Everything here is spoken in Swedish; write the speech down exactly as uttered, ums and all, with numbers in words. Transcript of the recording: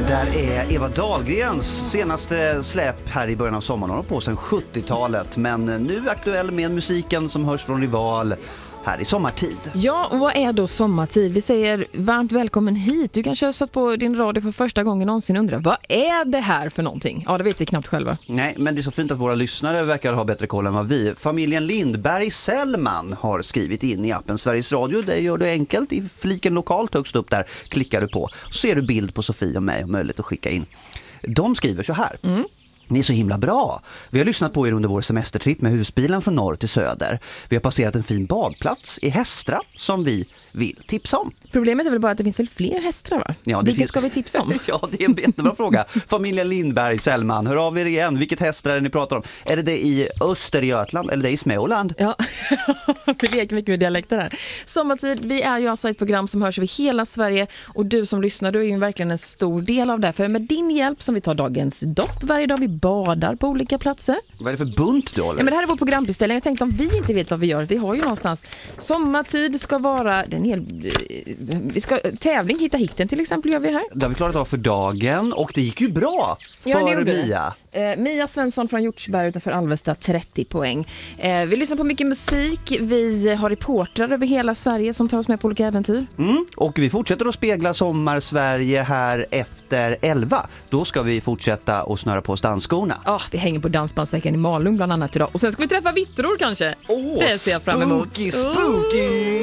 där är Eva Dahlgrens senaste släpp här i början av sommaren. Hon har på sedan sjuttiotalet, men nu aktuell med musiken som hörs från Rival här i sommartid. Ja, och vad är då sommartid? Vi säger varmt välkommen hit. Du kanske har satt på din radio för första gången någonsin och undrar, vad är det här för någonting? Ja, det vet vi knappt själva. Nej, men det är så fint att våra lyssnare verkar ha bättre koll än vad vi. Familjen Lindberg-Sellman har skrivit in i appen Sveriges Radio. Det gör du enkelt. I fliken lokalt högst upp där klickar du på. Så ser du bild på Sofie och mig och möjlighet att skicka in. De skriver så här. Mm. Ni är så himla bra. Vi har lyssnat på er under vår semestertripp med husbilen från norr till söder. Vi har passerat en fin badplats i Hästra som vi vill tipsa om. Problemet är väl bara att det finns väl fler hästar, va? Ja, Vilka finns... ska vi tipsa om? Ja, det är en jättebra fråga. Familjen Lindberg, Sellman, hör av er igen. Vilket hästar är det ni pratar om? Är det det i Östergötland eller det i Småland? Ja, vi leker mycket med dialekter här. Sommartid, vi är ju alltså ett program som hörs över hela Sverige och du som lyssnar, du är ju verkligen en stor del av det. För med din hjälp som vi tar dagens dopp varje dag, vi badar på olika platser. Vad är det för bunt du håller? Ja, men det här är vår programbeställning. Jag tänkte om vi inte vet vad vi gör. Vi har ju någonstans. Sommartid ska vara den hel... vi ska tävling hitta hitten till exempel gör vi här. Det har vi klarat av för dagen och det gick ju bra för ja, Mia. Eh, Mia Svensson från Hjortsberg utanför Alvesta, trettio poäng. Eh, vi lyssnar på mycket musik. Vi har reportrar över hela Sverige som tar oss med på olika äventyr. Mm, och vi fortsätter att spegla sommar-Sverige här efter elva. Då ska vi fortsätta att snöra på dansskorna. Ja, oh, vi hänger på Dansbandsveckan i Malung bland annat idag. Och sen ska vi träffa vittror kanske. Oh, det ser jag fram emot. Spooky, spooky!